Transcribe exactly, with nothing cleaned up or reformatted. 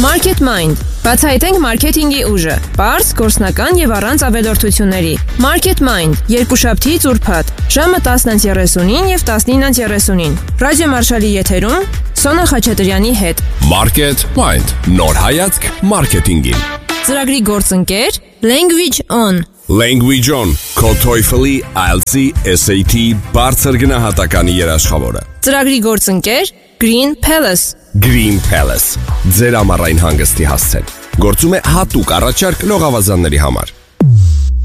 Market Mind. Բացահայտենք մարքեթինգի ուժը։ Պարզ, գործնական եւ առանց ավելորդությունների։ Market Mind. Երկուշաբթի ծուրփաթ։ Ժամը տասն երեսունին եւ տասնինը երեսունին։ Ռադիո Մարշալի եթերում Սոնա Խաչատրյանի հետ։ Market Mind. Նոր հայացք մարքեթինգին։ Ծրագրի գործընկեր Language On. Language On. Քո TOEFL-ի, I E L T S-ի, S A T բարձր գնահատականի երաշխավորը։ Ծրագրի գործընկեր Green Palace. Green Palace. Ձեր ամառային հանգստի հասցեն։ Գործում է հատուկ առաջարկ լողավազանների համար։